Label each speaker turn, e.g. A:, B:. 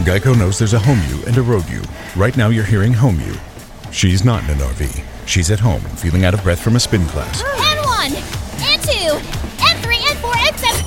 A: Geico knows there's a home you and a road you. Right now you're hearing home you. She's not in an RV. She's at home, feeling out of breath from a spin class.
B: And 1, and 2, and 3, and 4, and 7.